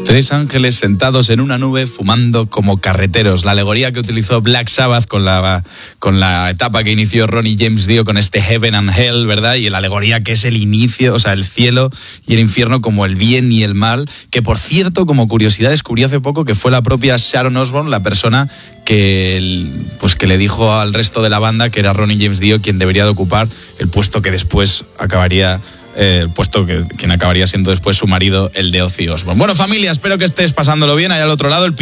Tres ángeles sentados en una nube fumando como carreteros. La alegoría que utilizó Black Sabbath con la etapa que inició Ronnie James Dio con este Heaven and Hell, ¿verdad? Y la alegoría que es el inicio, o sea, el cielo y el infierno como el bien y el mal, que por cierto, como curiosidad, descubrí hace poco que fue la propia Sharon Osbourne la persona que le dijo al resto de la banda que era Ronnie James Dio quien debería de ocupar el puesto que después acabaría... quien acabaría siendo después su marido, el de Ozzy Osbourne. Bueno, familia, espero que estés pasándolo bien allá al otro lado.